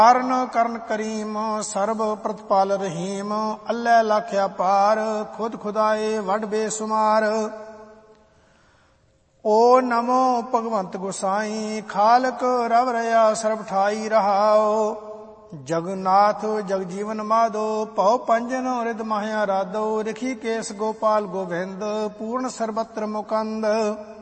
ਕਾਰਨ ਕਰਨ ਕਰੀਮ ਸਰਬ ਪ੍ਰਤਪਾਲ ਰਹੀਮ। ਅੱਲੇ ਲਾਖਿਆ ਪਾਰ ਖੁਦ ਖੁਦਾਏ ਵੱਡ ਬੇਸੁਮਾਰ। ਓ ਨਮੋ ਭਗਵੰਤ ਗੁਸਾਈ ਖਾਲਕ ਰਵ ਰਿਆ ਸਰਬ ਠਾਈ ਰਹਾਓ। ਜਗਨਾਥ ਜਗਜੀਵਨ ਮਾਧੋ ਭਉ ਪੰਜਨ ਰਿਦ ਮਾਹਿਆ ਰਾਧੋ। ਰਿਖੀ ਕੇਸ ਗੋਪਾਲ ਗੋਬਿੰਦ ਪੂਰਨ ਸਰਬਤਰ ਮੁਕੰਦ।